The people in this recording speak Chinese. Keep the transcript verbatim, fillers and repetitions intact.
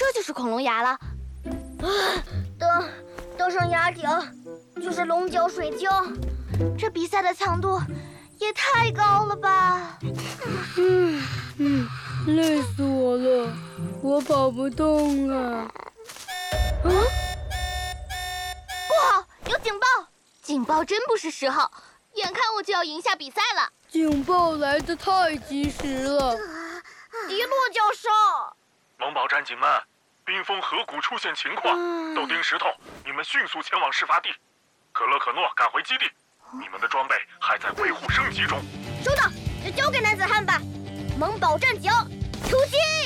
这就是恐龙牙了。 啊，登登上崖顶就是龙角水晶， 这比赛的强度也太高了吧！ 嗯嗯，累死我了，我跑不动了。 嗯，不好，有警报！警报真不是时候，眼看我就要赢下比赛了。 警报来得太及时了。 迪洛教授， 萌宝战警们，冰封河谷出现情况， 嗯豆丁石头，你们迅速前往事发地。可乐可诺赶回基地，你们的装备还在维护升级中。 收到，就交给男子汉吧。萌宝战警，出击！